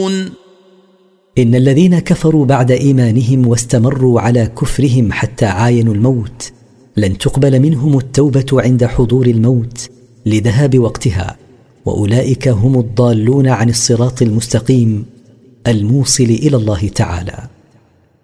إن الذين كفروا بعد إيمانهم واستمروا على كفرهم حتى عاينوا الموت لن تقبل منهم التوبة عند حضور الموت لذهاب وقتها، وأولئك هم الضالون عن الصراط المستقيم الموصل إلى الله تعالى.